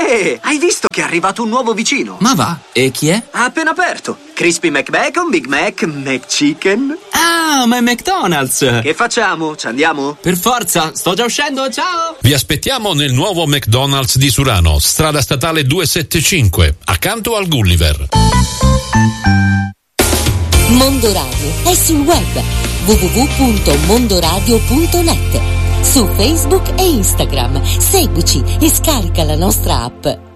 Hai visto che è arrivato un nuovo vicino? Ma va, e chi è? Ha appena aperto. Crispy McBacon, Big Mac, McChicken. Ah, ma è McDonald's! Che facciamo? Ci andiamo? Per forza, sto già uscendo, ciao! Vi aspettiamo nel nuovo McDonald's di Surano, strada statale 275, accanto al Gulliver. Mondo Radio è sul web www.mondoradio.net, su Facebook e Instagram. Seguici e scarica la nostra app.